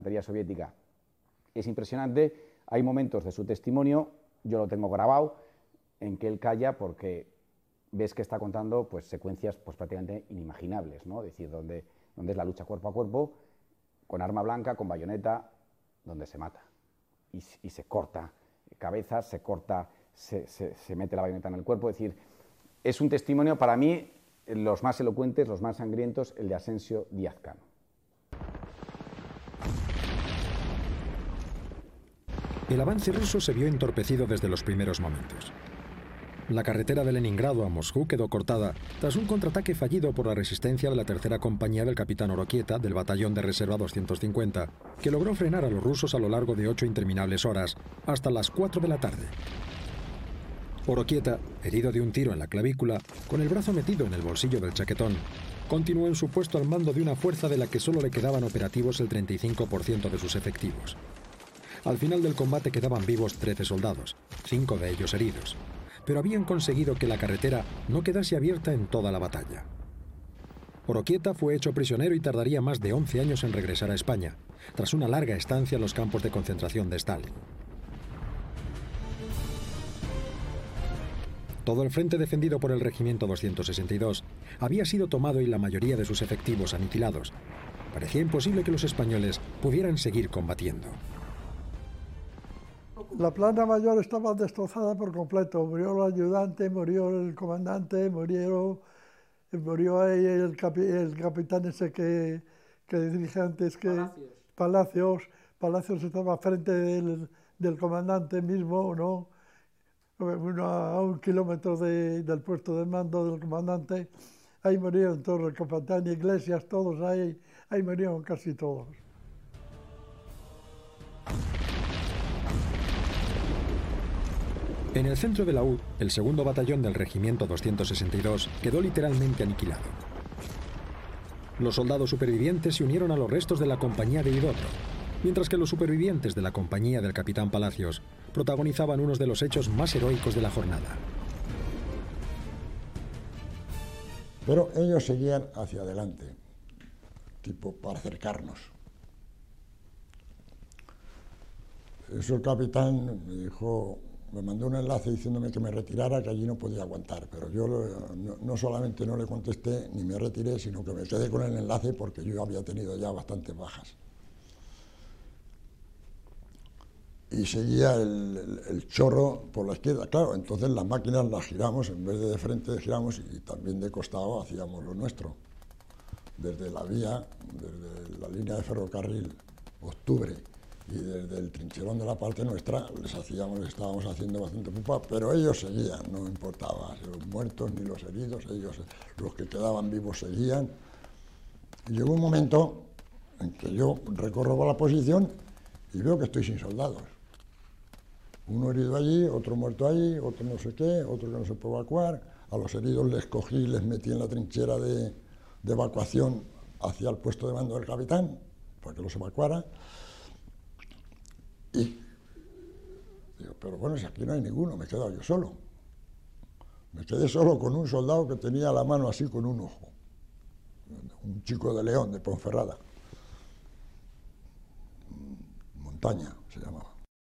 infantería soviética es impresionante. Hay momentos de su testimonio, yo lo tengo grabado, en que él calla porque ves que está contando pues, secuencias pues, prácticamente inimaginables, ¿no? Es decir, donde es la lucha cuerpo a cuerpo, con arma blanca, con bayoneta, donde se mata y se corta cabezas, se corta, se mete la bayoneta en el cuerpo. Es decir, es un testimonio para mí, los más elocuentes, los más sangrientos, el de Asensio Díaz Cano. El avance ruso se vio entorpecido desde los primeros momentos. La carretera de Leningrado a Moscú quedó cortada tras un contraataque fallido por la resistencia de la tercera compañía del capitán Oroquieta del batallón de reserva 250, que logró frenar a los rusos a lo largo de 8 interminables horas, hasta las 4 de la tarde. Oroquieta, herido de un tiro en la clavícula, con el brazo metido en el bolsillo del chaquetón, continuó en su puesto al mando de una fuerza de la que solo le quedaban operativos el 35% de sus efectivos. Al final del combate quedaban vivos 13 soldados, 5 de ellos heridos, pero habían conseguido que la carretera no quedase abierta en toda la batalla. Oroquieta fue hecho prisionero y tardaría más de 11 años en regresar a España, tras una larga estancia en los campos de concentración de Stalin. Todo el frente defendido por el Regimiento 262 había sido tomado y la mayoría de sus efectivos aniquilados. Parecía imposible que los españoles pudieran seguir combatiendo. La plana mayor estaba destrozada por completo. Murió el ayudante, murió el comandante, murió ahí el capitán ese que dirige antes, Palacios. Palacios estaba frente del comandante mismo, ¿no? A 1 kilómetro del puesto de mando del comandante. Ahí murieron todos, el capitán Iglesias, todos ahí murieron casi todos. En el centro de la UD, el segundo batallón del Regimiento 262 quedó literalmente aniquilado. Los soldados supervivientes se unieron a los restos de la compañía de Huidobro, mientras que los supervivientes de la compañía del capitán Palacios protagonizaban unos de los hechos más heroicos de la jornada. Pero ellos seguían hacia adelante, tipo para acercarnos. Eso el capitán me dijo, me mandó un enlace diciéndome que me retirara, que allí no podía aguantar, pero yo no solamente no le contesté ni me retiré, sino que me quedé con el enlace porque yo había tenido ya bastantes bajas. Y seguía el chorro por la izquierda, claro, entonces las máquinas las giramos, en vez de frente giramos y también de costado hacíamos lo nuestro. Desde la vía, desde la línea de ferrocarril Octubre y desde el trincherón de la parte nuestra les estábamos haciendo bastante pupa, pero ellos seguían, no importaba si los muertos ni los heridos, ellos, los que quedaban vivos seguían. Y llegó un momento en que yo recorro la posición y veo que estoy sin soldados. Uno herido allí, otro muerto allí, otro no sé qué, otro que no se puede evacuar. A los heridos les cogí y les metí en la trinchera de evacuación hacia el puesto de mando del capitán, para que los evacuara. Y digo, pero bueno, si aquí no hay ninguno, me he quedado yo solo. Me quedé solo con un soldado que tenía la mano así con un ojo. Un chico de León, de Ponferrada. Montaña se llamaba.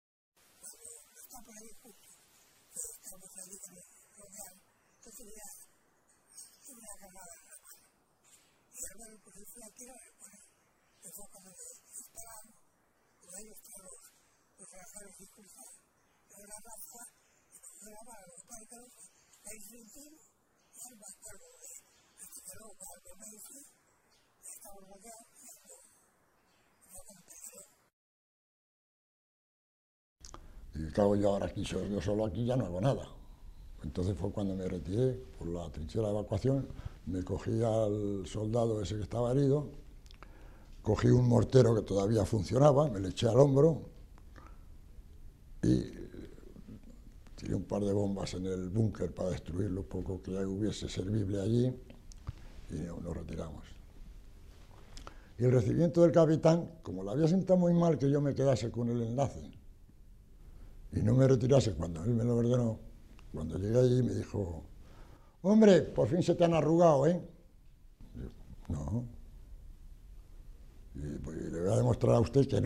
Y claro, yo ahora aquí, yo solo aquí ya no hago nada. Entonces fue cuando me retiré por la trinchera de evacuación, me cogí al soldado ese que estaba herido, cogí un mortero que todavía funcionaba, me le eché al hombro y tiré un par de bombas en el búnker para destruir lo poco que hubiese servible allí y nos retiramos. Y el recibimiento del capitán, como le había sentado muy mal que yo me quedase con el enlace y no me retirase cuando él me lo ordenó, cuando llegué allí me dijo, hombre, por fin se te han arrugado, ¿eh? Y yo, no. Y pues, le voy a demostrar a usted que no.